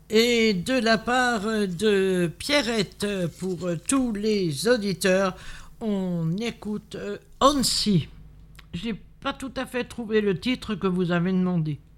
Et de la part de Pierrette, pour tous les auditeurs, on écoute Hansi. J'ai pas tout à fait trouvé le titre que vous avez demandé.